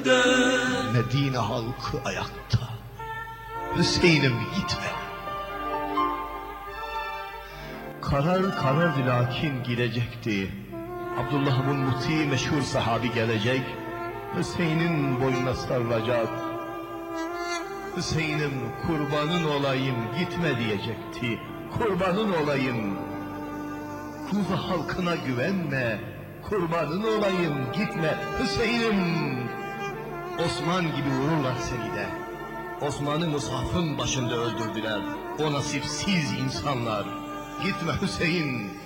gider. Medine halkı ayakta. Hüseyin'im gitme. Karar lakin gidecekti. Abdullah bin Muti meşhur sahabi gelecek. Hüseyin'in boynuna sarılacak. Hüseyin'im kurbanın olayım gitme diyecekti. Kurbanın olayım. Kufa halkına güvenme. Kurbanın olayım gitme Hüseyin'im. Osman gibi vururlar seni de. Osman'ı Musaf'ın başında öldürdüler. O nasipsiz insanlar. Gitme Hüseyin.